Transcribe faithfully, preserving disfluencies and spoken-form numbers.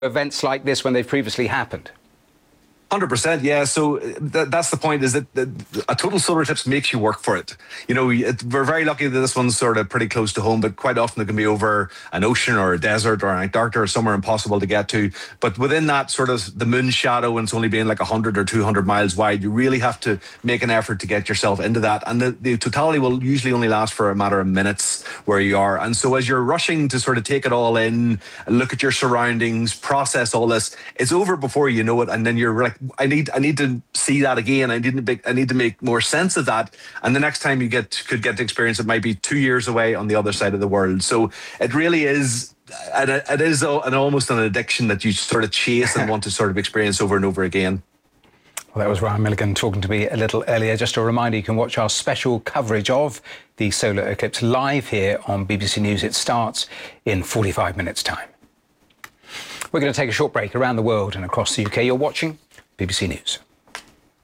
events like this when they've previously happened? one hundred percent, yeah. So th- that's the point, is that, that a total solar eclipse makes you work for it. You know, it, we're very lucky that this one's sort of pretty close to home, but quite often it can be over an ocean or a desert or an Antarctica or somewhere impossible to get to. But within that sort of the moon shadow, and it's only being like one hundred or two hundred miles wide, you really have to make an effort to get yourself into that. And the, the totality will usually only last for a matter of minutes where you are. And so as you're rushing to sort of take it all in, look at your surroundings, process all this, it's over before you know it. And then you're like, I need I need to see that again. I need to make I need to make more sense of that. And the next time you get could get to experience it might be two years away on the other side of the world. So it really is and it is an almost an addiction that you sort of chase and want to sort of experience over and over again. Well, that was Ryan Milligan talking to me a little earlier. Just a reminder, you can watch our special coverage of the solar eclipse live here on B B C News. It starts in forty-five minutes' time. We're going to take a short break around the world and across the U K. You're watching B B C News.